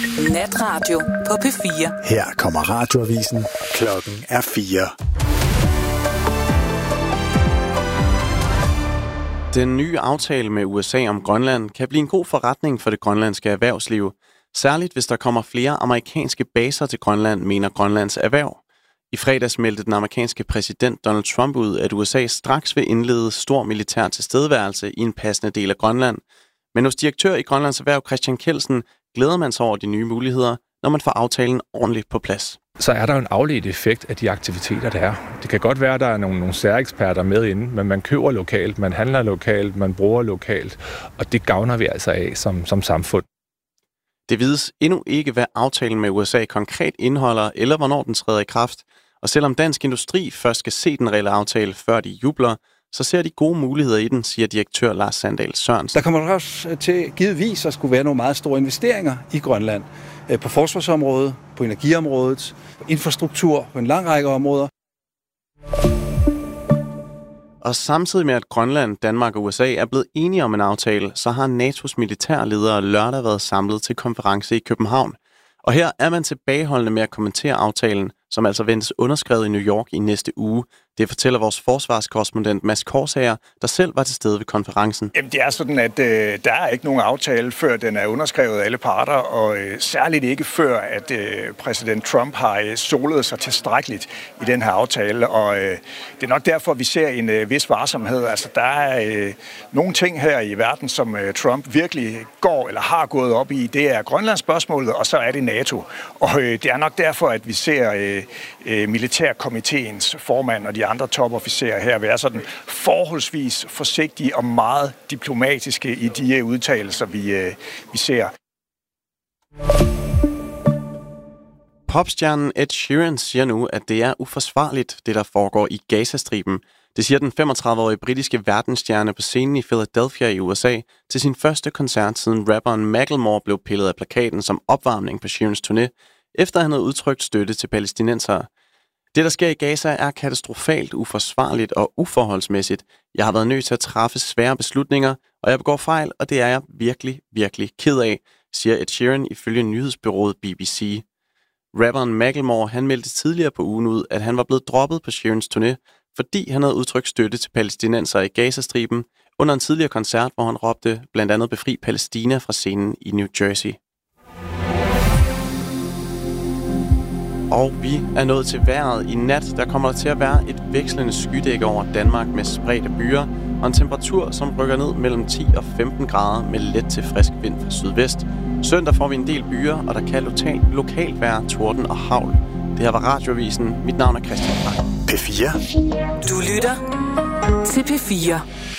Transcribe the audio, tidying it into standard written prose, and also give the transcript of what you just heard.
Natradio på P4. Her kommer radioavisen. Klokken er 4. Den nye aftale med USA om Grønland kan blive en god forretning for det grønlandske erhvervsliv. Særligt hvis der kommer flere amerikanske baser til Grønland, mener Grønlands erhverv. I fredags meldte den amerikanske præsident Donald Trump ud, at USA straks vil indlede stor militær tilstedeværelse i en passende del af Grønland. Men hos direktør i Grønlands Erhverv Christian Kelsen glæder man sig over de nye muligheder, når man får aftalen ordentligt på plads. Så er der jo en afledt effekt af de aktiviteter, der er. Det kan godt være, at der er nogle særeksperter med inde, men man køber lokalt, man handler lokalt, man bruger lokalt, og det gavner vi altså af som samfund. Det vides endnu ikke, hvad aftalen med USA konkret indeholder, eller hvornår den træder i kraft. Og selvom Dansk Industri først skal se den reelle aftale, før de jubler, så ser de gode muligheder i den, siger direktør Lars Sandahl Sørensen. Der kommer også til givetvis at skulle være nogle meget store investeringer i Grønland. På forsvarsområdet, på energiområdet, på infrastruktur, på en lang række områder. Og samtidig med, at Grønland, Danmark og USA er blevet enige om en aftale, så har NATO's militærledere lørdag været samlet til konference i København. Og her er man tilbageholdende med at kommentere aftalen, som altså ventes underskrevet i New York i næste uge. Det fortæller vores forsvarskorrespondent Mads Korsager, der selv var til stede ved konferencen. Jamen, det er sådan, at der er ikke nogen aftale, før den er underskrevet af alle parter, og særligt ikke før, at præsident Trump har solet sig tilstrækkeligt i den her aftale. Og det er nok derfor, vi ser en vis varsomhed. Altså, der er nogle ting her i verden, som Trump virkelig går eller har gået op i. Det er Grønlandsspørgsmålet, og så er det NATO. Og det er nok derfor, at vi ser militærkomiteens formand og de andre topofficerer her være sådan forholdsvis forsigtige og meget diplomatiske i de udtalelser, vi ser. Popstjernen Ed Sheeran siger nu, at det er uforsvarligt, det der foregår i Gazastriben. Det siger den 35-årige britiske verdensstjerne på scenen i Philadelphia i USA til sin første koncert, siden rapperen Macklemore blev pillet af plakaten som opvarmning på Sheerans turné, efter han havde udtrykt støtte til palæstinensere. Det, der sker i Gaza, er katastrofalt, uforsvarligt og uforholdsmæssigt. Jeg har været nødt til at træffe svære beslutninger, og jeg begår fejl, og det er jeg virkelig, virkelig ked af, siger Ed Sheeran ifølge nyhedsbureauet BBC. Rapperen Macklemore, han meldte tidligere på ugen ud, at han var blevet droppet på Sheerans turné, fordi han havde udtrykt støtte til palæstinensere i Gazastriben under en tidligere koncert, hvor han råbte blandt andet befri Palæstina fra scenen i New Jersey. Og vi er nået til vejret. I nat der kommer der til at være et vekslende skydæk over Danmark med spredte byer og en temperatur, som rykker ned mellem 10 og 15 grader med let til frisk vind fra sydvest. Søndag får vi en del byer, og der kan lokalt være torden og hagl. Det her var Radioavisen. Mit navn er Christian Bak. P4. Du lytter til P4.